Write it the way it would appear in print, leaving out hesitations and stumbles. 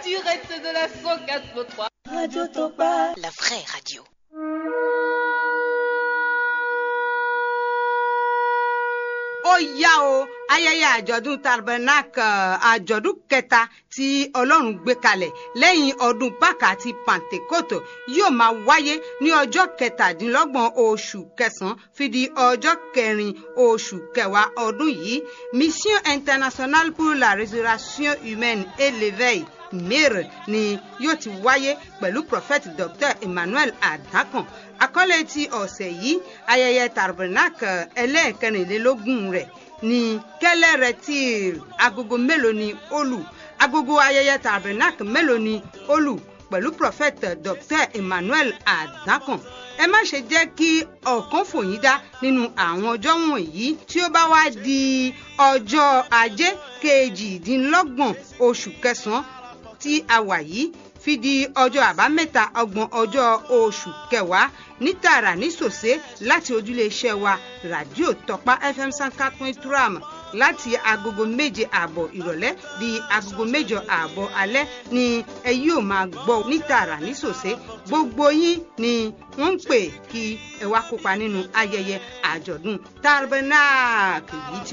Durette de la 104.3. Radio Topa. La vraie radio. Ó yá o ayẹyẹ àjọ̀dún Tabernacle àjọ̀dún kẹta tí Ọlọ́run gbé kalẹ̀ lẹ́yìn ọdún Pákà àti Pàǹtẹ́kòtò yóò máa wáyé ní ọjọ́ 17 oṣù kẹsàn-án fi di ọjọ́ 4 oṣù kẹwàá ọdún yìí. Mission internationale pour la résurrection humaine et l'éveil MIR ni yóò ti wáyé pẹ̀lú prophète Dr. Emmanuel Adakan. Àkọlé ti ọ̀sẹ̀ yìí ayẹyẹ Tabernacle ẹlẹ́ẹ̀kẹrìnlélógún rẹ̀ ní kẹ́lẹ́ retire agogo mélòó ni ó lù agogo ayẹyẹ Tabernacle mélòó ni ó lù pẹ̀lú prophète Dr. Emmanuel Adakan. Ẹ má ṣe jẹ́ kí ọ̀kan fò yín dá nínú àwọn ọjọ́ wọ̀nyí tí ó bá wá di ọjọ́ Ajé 28 oṣù kẹsàn-án tí a wà yìí fi di ọjọ́ àbámẹ́ta 30 ọjọ́ oṣù kẹwàá ní tààrà ní sòsé láti ojúlé iṣẹ́ wa Radio Topa FM 104.3 láti agogo 7:30 ìrọ̀lẹ́ di agogo 8:30 alẹ́ ni ẹ yóò máa gbọ́ ní tààrà ní sòsé. Gbogbo yín ni wọ́n ń pè kí ẹ wá kópa nínú ayẹyẹ àjọ̀dún Tabernacle yìí tí